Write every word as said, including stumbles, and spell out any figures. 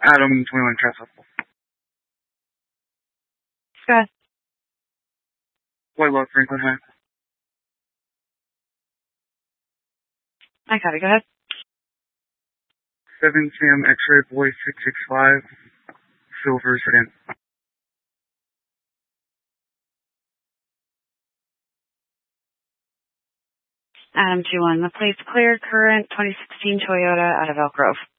Adam, twenty-one Traffic. Scott. White Love, Franklin High. I got it. Go ahead. seven Sam X-Ray Boy six six five, Silver Sedan. Adam two one. The plate's clear. Current twenty sixteen Toyota out of Elk Grove.